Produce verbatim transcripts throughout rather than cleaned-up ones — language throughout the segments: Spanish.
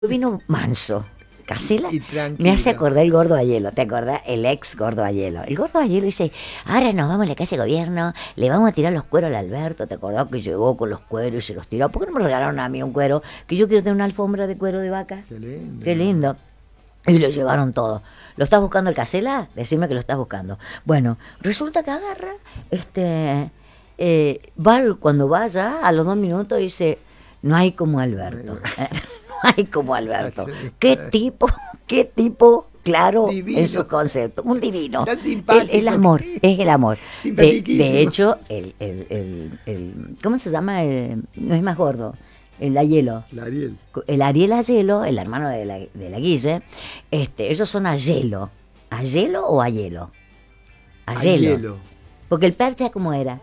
Vino manso. Casela Y tranquilo. me hace acordar el gordo Ayelo, ¿te acordás? El ex gordo Ayelo. El gordo Ayelo dice, ahora nos vamos a la casa de gobierno, le vamos a tirar los cueros al Alberto, ¿te acordás que llegó con los cueros y se los tiró? ¿Por qué no me regalaron a mí un cuero? Que yo quiero tener una alfombra de cuero de vaca. Qué lindo. Qué lindo. Y lo llevaron todo. ¿Lo estás buscando el Casela? Decime que lo estás buscando. Bueno, resulta que agarra, este, eh, va cuando vaya, a los dos minutos dice, no hay como Alberto. No hay como Alberto. ¿Qué tipo, qué tipo claro Divino. en sus conceptos? Un divino. Tan El, simpático. el amor, es el amor. De, Simpatiquísimo. de hecho, el, el, el, el, ¿cómo se llama? El, no es más gordo. El Ayelo. La Ariel. El Ariel Ayelo, el hermano de la, de la Guille, este, ellos son Ayelo. ¿Ayelo o Ayelo? Ayelo. Ayelo. Porque el Percha, ¿cómo era?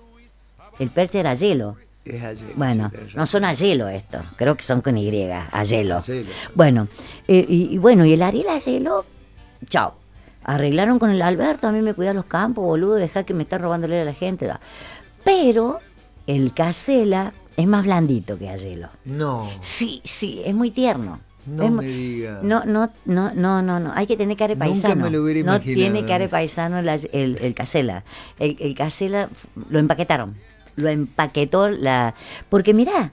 El Percha era Ayelo. Es Ayelo. Bueno, sí, tenés no razón. son Ayelo estos, creo que son con Y, Ayelo. Ayelo. Bueno, eh, y, y bueno, y el Ariel Ayelo, chao. Arreglaron con el Alberto, a mí me cuidan los campos, boludo, dejar que me está robándole a la gente. Da. Pero el Casela es más blandito que Ayelo. No. Sí, sí, es muy tierno. No Es me mu- diga. No, no, no, no, no, no. Hay que tener cara de Nunca paisano. me lo hubiera no imaginado. tiene cara de paisano el, el, el Casela. El, el Casela lo empaquetaron. Lo empaquetó la. Porque mirá,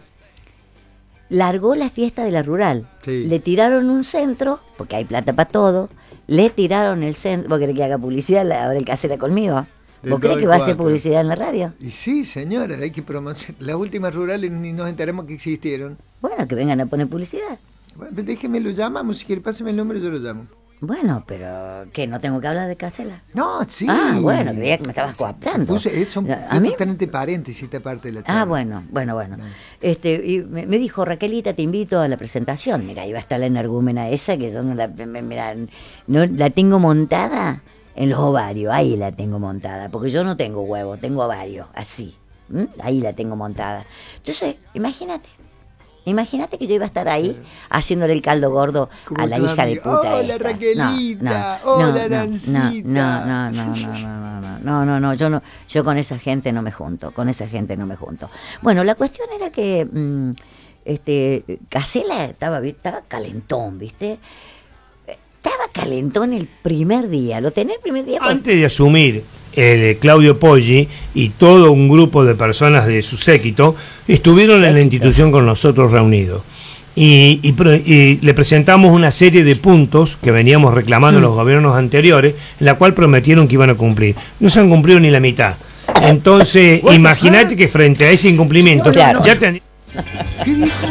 largó la fiesta de la rural. Sí. Le tiraron un centro, porque hay plata para todo. Le tiraron el centro. ¿Vos querés que haga publicidad la- ahora el Casela conmigo? De ¿Vos todo crees el que va a hacer cuatro. publicidad en la radio? Y sí, señora, hay que promocionar. Las últimas rurales ni nos enteramos que existieron. Bueno, que vengan a poner publicidad. Bueno, déjeme, lo llamamos. Si quiere, páseme el número, yo lo llamo. Bueno, pero ¿qué? ¿No tengo que hablar de Casela? No, sí. Ah, bueno, creía que me estabas coaptando. Puse, eh, son A mí- totalmente paréntesis esta parte de la charla. Ah, bueno, bueno, bueno. No. Este, y me, me dijo, Raquelita, te invito a la presentación. Mira, iba a estar la energúmena esa, que yo no la, me- mira, no, la tengo montada en los ovarios, ahí la tengo montada, porque yo no tengo huevo, tengo ovarios, así. ¿m? Ahí la tengo montada. Entonces, imagínate. Imagínate que yo iba a estar ahí haciéndole el caldo gordo Como a la tu hija de amiga. puta. Hola, esta. Raquelita. Hola, no, Nancita. No, no, no, no, no, no, no, no, no, no, yo no, yo con esa gente no me junto, con esa gente no me junto. Bueno, la cuestión era que mm, este Casela estaba, vi- estaba calentón, ¿viste? Estaba calentón el primer día, lo tenés el primer día. cuando- Antes de asumir eh, Claudio Poggi y todo un grupo de personas de su séquito estuvieron en la Séquito. institución con nosotros reunidos. Y, y pro- y le presentamos una serie de puntos que veníamos reclamando en los gobiernos anteriores, en la cual prometieron que iban a cumplir. No se han cumplido ni la mitad. Entonces, What the imagínate fuck? que frente a ese incumplimiento, Claro. ya te- ¿Qué dijo?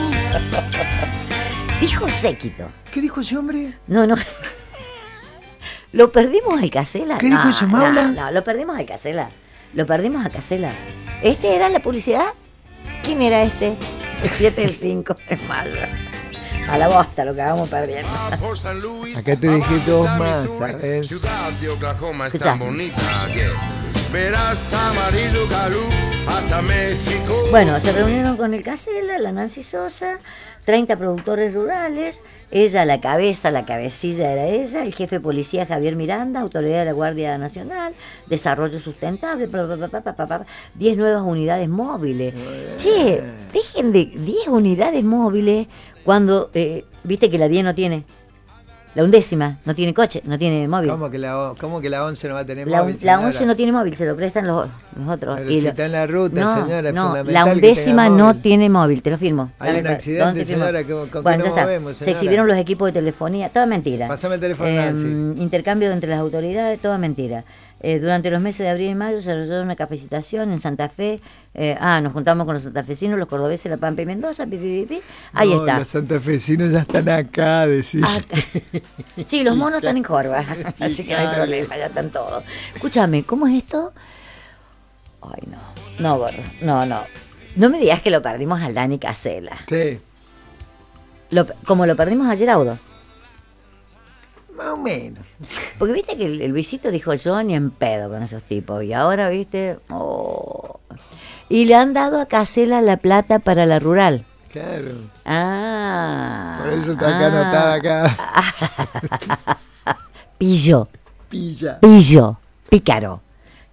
Dijo séquito. ¿Qué dijo ese hombre? No, no. ¿Lo perdimos al Casela? ¿Qué dijo No, ese Maula? No, no, lo perdimos al Casela. Lo perdimos a Casela. ¿Este era la publicidad? ¿Quién era este? El siete del cinco de mayo. A la bosta lo que vamos perdiendo. Por San Luis, Acá te dejé abajo dos está más, Missouri, ¿sabes? Ciudad de Oklahoma es Escucha. tan bonita, yeah. Verás amarillo calú hasta México. Bueno, se reunieron con el Casela, la Nancy Sosa, treinta productores rurales, ella la cabeza, la cabecilla era ella, el jefe de policía Javier Miranda, autoridad de la Guardia Nacional, desarrollo sustentable, pa, pa, pa, pa, pa, pa, diez nuevas unidades móviles. Che, dejen de diez unidades móviles cuando, eh, viste que la diez no tiene, la undécima no tiene coche, no tiene móvil. ¿Cómo que la, o- cómo que la once no va a tener La, móvil, la señora? once no tiene móvil, se lo prestan los, los otros. Pero Y si lo- está en la ruta, no, señora, es no, fundamental la que undécima tenga no móvil. tiene móvil, te lo firmo. Hay Dame, un pa- accidente, ¿dónde te firmo? señora, ¿con- con qué Bueno, nos ya está. movemos, Se señora? exhibieron los equipos de telefonía, toda mentira. Pásame el teléfono, Eh, Nancy. Intercambio entre las autoridades, toda mentira. Eh, durante los meses de abril y mayo se realizó una capacitación en Santa Fe. Eh, ah, nos juntamos con los santafesinos, los cordobeses, La Pampa y Mendoza. Pi, pi, pi, pi. Ahí No, está. Los santafesinos ya están acá, decís. Acá. Sí, los monos están en Corva, así que no hay Claro. problema, ya están todos. Escúchame, ¿cómo es esto? Ay, no, no, gordo, no, no. No me digas que lo perdimos al Dani Casela. Sí, Lo- como lo perdimos ayer, Audo. más o menos. Porque viste que el, el Luisito dijo yo ni en pedo con esos tipos. Y ahora, viste, oh. Y le han dado a Casela la plata para la rural. Claro. Ah. Por eso está acá anotada acá. Pillo, Pilla. pillo, pícaro.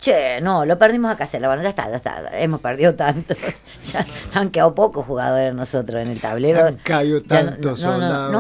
Che, no, lo perdimos a Casella. Bueno, ya está, ya está. Hemos perdido tanto. Ya han quedado pocos jugadores nosotros en el tablero. Se han caído Ya no- tantos no, no, no, soldados. no